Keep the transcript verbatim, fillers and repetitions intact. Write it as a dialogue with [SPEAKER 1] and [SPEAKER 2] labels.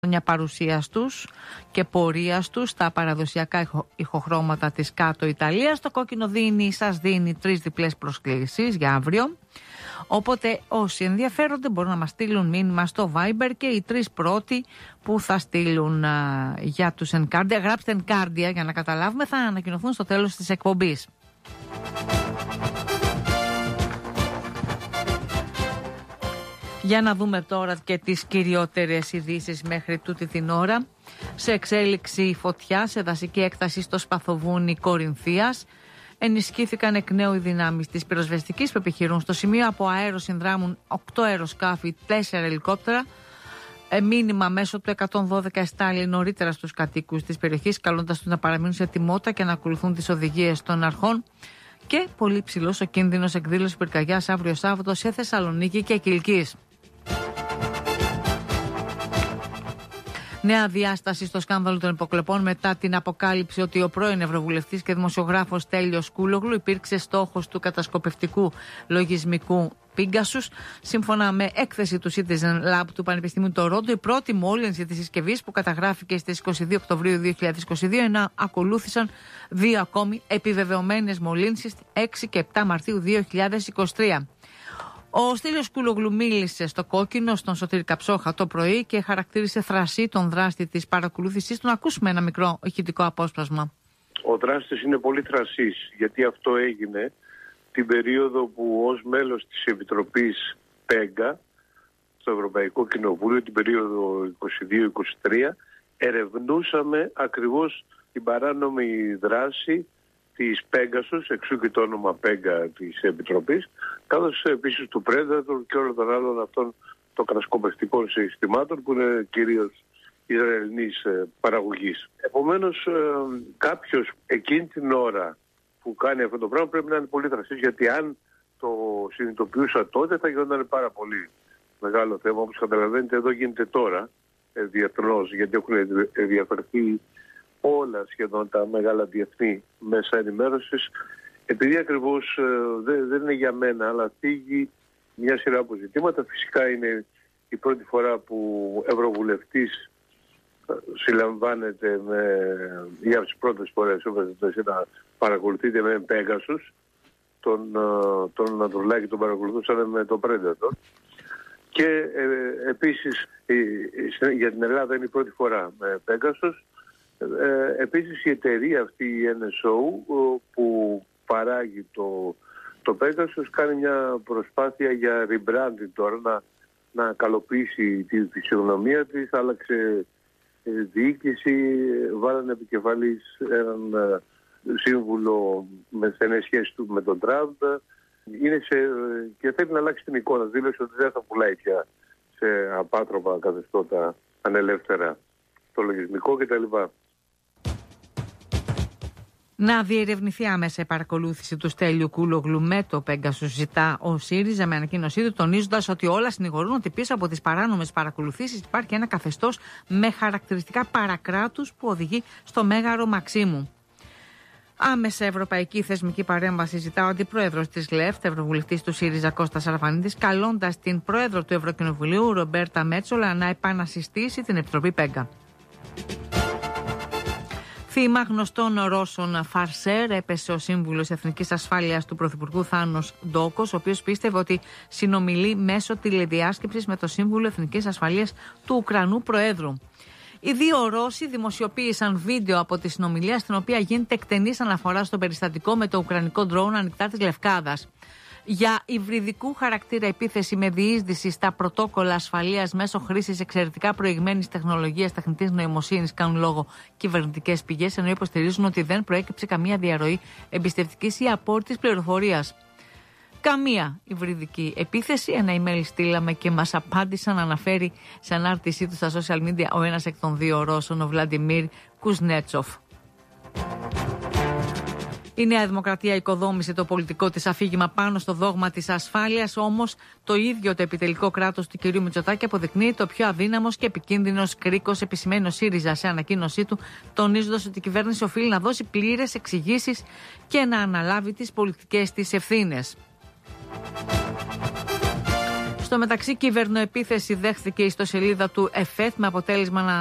[SPEAKER 1] χρόνια παρουσίας τους και πορείας τους στα παραδοσιακά ηχο, ηχοχρώματα της κάτω Ιταλίας. Το κόκκινο δίνει, σας δίνει τρεις διπλές προσκλήσεις για αύριο. Οπότε όσοι ενδιαφέρονται μπορούν να μας στείλουν μήνυμα στο Viber και οι τρεις πρώτοι που θα στείλουν α, για τους Ενκάρντια, γράψτε Ενκάρντια για να καταλάβουμε, θα ανακοινωθούν στο τέλος της εκπομπής. Για να δούμε τώρα και τις κυριότερες ειδήσεις μέχρι τούτη την ώρα. Σε εξέλιξη φωτιά σε δασική έκταση στο Σπαθοβούνι Κορινθίας. Ενισχύθηκαν εκ νέου οι δυνάμεις της πυροσβεστικής που επιχειρούν στο σημείο. Από αέρο συνδράμουν οκτώ αεροσκάφη, τέσσερα ελικόπτερα. Ε, μήνυμα μέσω του εκατόν δώδεκα εστάλει νωρίτερα στους κατοίκους της περιοχής, καλώντας τους να παραμείνουν σε ετοιμότητα και να ακολουθούν τις οδηγίες των αρχών. Και πολύ ψηλός ο κίνδυνος εκδήλωσης πυρκαγιάς αύριο Σάββατο σε Θεσσαλονίκη και Κιλκής. Νέα διάσταση στο σκάνδαλο των υποκλοπών μετά την αποκάλυψη ότι ο πρώην Ευρωβουλευτής και δημοσιογράφος Τέλειος Κούλογλου υπήρξε στόχος του κατασκοπευτικού λογισμικού Pegasus. Σύμφωνα με έκθεση του Citizen Lab του Πανεπιστημίου Τορόντο, η πρώτη μόλυνση της συσκευής που καταγράφηκε στις είκοσι δύο Οκτωβρίου δύο χιλιάδες είκοσι δύο, ενώ ακολούθησαν δύο ακόμη επιβεβαιωμένες μολύνσεις έξι και επτά Μαρτίου δύο χιλιάδες είκοσι τρία. Ο Στέλιος Κούλογλου μίλησε στο Κόκκινο, στον Σωτήρη Καψόχα το πρωί και χαρακτήρισε θρασί τον δράστη της παρακολούθησης του. Να ακούσουμε ένα μικρό ηχητικό απόσπασμα.
[SPEAKER 2] Ο δράστης είναι πολύ θρασής, γιατί αυτό έγινε την περίοδο που ως μέλος της Επιτροπής ΠΕΓΚΑ στο Ευρωπαϊκό Κοινοβούλιο, την περίοδο είκοσι δύο είκοσι τρία, ερευνούσαμε ακριβώς την παράνομη δράση της Pegasus, εξού και το όνομα ΠΕΓΚΑ της Επιτροπής, καθώς επίσης του Predator και όλων των άλλων αυτών των κατασκοπευτικών συστημάτων που είναι κυρίως Ισραηλινής παραγωγής. Επομένως, ε, κάποιος εκείνη την ώρα που κάνει αυτό το πράγμα πρέπει να είναι πολύ δραστής, γιατί αν το συνειδητοποιούσα τότε θα γινόταν πάρα πολύ μεγάλο θέμα. Όπως καταλαβαίνετε, εδώ γίνεται τώρα ε, διεθνώς, γιατί έχουν ενδιαφερθεί όλα σχεδόν τα μεγάλα διεθνή μέσα ενημέρωσης, επειδή ακριβώς ε, δεν, δεν είναι για μένα, αλλά θίγει μια σειρά από ζητήματα. Φυσικά είναι η πρώτη φορά που ευρωβουλευτής ε, συλλαμβάνεται με, για τις πρώτες φορές να παρακολουθείτε με Pegasus, τον, ε, τον Ανατολάκη τον παρακολουθούσαν με το Predator. Και ε, επίσης ε, για την Ελλάδα είναι η πρώτη φορά με Pegasus. Ε, επίσης η εταιρεία αυτή, η εν ες ο, που παράγει το, το Pegasus, κάνει μια προσπάθεια για rebranding τώρα, να, να καλοποιήσει τη φυσιογνωμία της, άλλαξε ε, διοίκηση, βάλανε επικεφαλής έναν ε, σύμβουλο με στενές σχέσεις του με τον Τραμπ, είναι σε, και θέλει να αλλάξει την εικόνα, δήλωσε ότι δεν θα πουλάει πια σε απάτροπα καθεστώτα ανελεύθερα το λογισμικό κτλ.
[SPEAKER 1] Να διερευνηθεί άμεσα η παρακολούθηση του Στέλιου Κούλογλου με το Pegasus, ζητά ο ΣΥΡΙΖΑ με ανακοίνωσή του, τονίζοντας ότι όλα συνηγορούν ότι πίσω από τις παράνομες παρακολουθήσεις υπάρχει ένα καθεστώς με χαρακτηριστικά παρακράτους που οδηγεί στο Μέγαρο Μαξίμου. Άμεσα ευρωπαϊκή θεσμική παρέμβαση ζητά ο αντιπρόεδρος της ΛΕΦΤ, ευρωβουλευτής του ΣΥΡΙΖΑ Κώστας Αρβανίτης, καλώντας την πρόεδρο του Ευρωκοινοβουλίου Ρομπέρτα Μέτσολα να επανασυστήσει την Επιτροπή ΠΕΓΚΑ. Θύμα γνωστών Ρώσων φαρσέρ έπεσε ο σύμβουλος Εθνικής Ασφάλειας του Πρωθυπουργού Θάνος Ντόκος, ο οποίος πίστευε ότι συνομιλεί μέσω τηλεδιάσκεψης με το Σύμβουλο Εθνικής Ασφαλείας του Ουκρανού Προέδρου. Οι δύο Ρώσοι δημοσιοποίησαν βίντεο από τη συνομιλία, στην οποία γίνεται εκτενής αναφορά στο περιστατικό με το ουκρανικό ντρόουν ανοιχτά της Λευκάδας. Για υβριδικού χαρακτήρα επίθεση με διείσδυση στα πρωτόκολλα ασφαλείας μέσω χρήσης εξαιρετικά προηγμένης τεχνολογίας τεχνητής νοημοσύνης κάνουν λόγο κυβερνητικές πηγές, ενώ υποστηρίζουν ότι δεν προέκυψε καμία διαρροή εμπιστευτικής ή απόρριτης πληροφορίας. Καμία υβριδική επίθεση. Ένα email στείλαμε και μας απάντησαν, αναφέρει σε ανάρτησή του στα social media ο ένας εκ των δύο Ρώσων, ο Βλαντιμίρ Κουσνέτσοφ. Η Νέα Δημοκρατία οικοδόμησε το πολιτικό της αφήγημα πάνω στο δόγμα της ασφάλειας, όμως το ίδιο το επιτελικό κράτος του κ. Μητσοτάκη αποδεικνύει το πιο αδύναμος και επικίνδυνος κρίκος, επισημαίνει ο ΣΥΡΙΖΑ σε ανακοίνωσή του, τονίζοντας ότι η κυβέρνηση οφείλει να δώσει πλήρες εξηγήσεις και να αναλάβει τις πολιτικές της ευθύνες. Στο μεταξύ, κυβερνοεπίθεση δέχθηκε η ιστοσελίδα του ΕΦΕΤ με αποτέλεσμα να